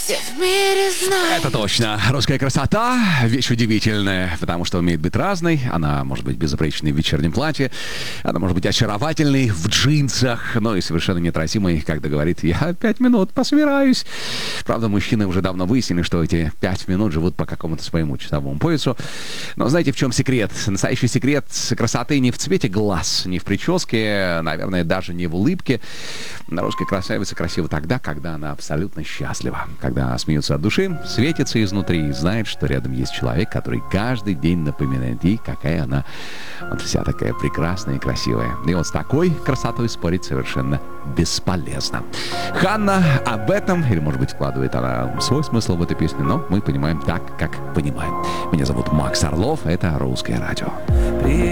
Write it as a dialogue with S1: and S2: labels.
S1: В мире знай.
S2: Это точно. Русская красота — вещь удивительная, потому что умеет быть разной. Она может быть безупречной в вечернем платье, она может быть очаровательной в джинсах, но и совершенно неотразимой, когда говорит: я 5 минут посмираюсь. Правда, мужчины уже давно выяснили, что эти 5 минут живут по какому-то своему часовому поясу. Но знаете, в чем секрет? Настоящий секрет красоты не в цвете глаз, не в прическе, наверное, даже не в улыбке. Русская красавица красива тогда, когда она абсолютно счастлива, когда она смеется от души, светится изнутри и знает, что рядом есть человек, который каждый день напоминает ей, какая она вот вся такая прекрасная и красивая. И вот с такой красотой спорить совершенно бесполезно. Ханна об этом, или, может быть, вкладывает она свой смысл в эту песню, но мы понимаем так, как понимаем. Меня зовут Макс Орлов, это «Русское радио».